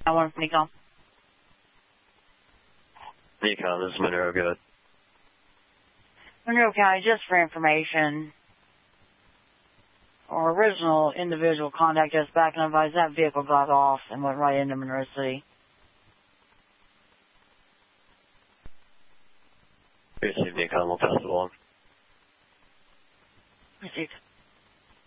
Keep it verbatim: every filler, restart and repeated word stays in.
I want from Econ. Econ, this is Monroe. Go ahead. Monroe County, just for information, our original individual contacted us back and advised that vehicle got off and went right into Monroe City. Received Econ, we'll pass it along. Received.